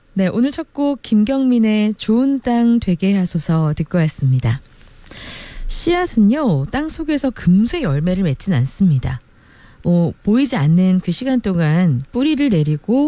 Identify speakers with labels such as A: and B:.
A: 네, 오늘 첫 곡 김경민의 좋은 땅 되게 하소서 듣고 왔습니다. 씨앗은요, 땅 속에서 금세 열매를 맺진 않습니다. 보이지 않는 그 시간 동안 뿌리를 내리고